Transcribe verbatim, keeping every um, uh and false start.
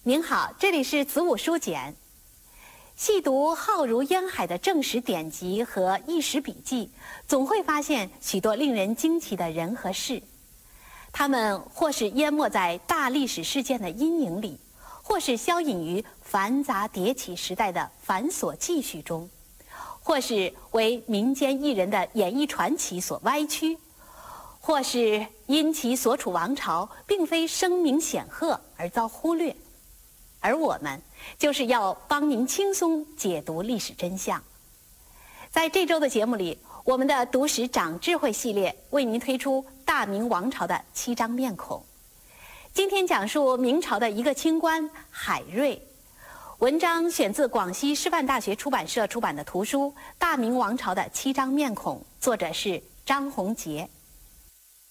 您好，这里是子午书简。细读浩如烟海的正史典籍和异史笔记，总会发现许多令人惊奇的人和事。他们或是淹没在大历史事件的阴影里，或是消隐于繁杂迭起时代的繁琐记叙中，或是为民间艺人的演绎传奇所歪曲，或是因其所处王朝并非声名显赫而遭忽略。而我们就是要帮您轻松解读历史真相。在这周的节目里，我们的读史长智慧系列为您推出大明王朝的七张面孔。今天讲述明朝的一个清官海瑞。文章选自广西师范大学出版社出版的图书《大明王朝的七张面孔》，作者是张宏杰。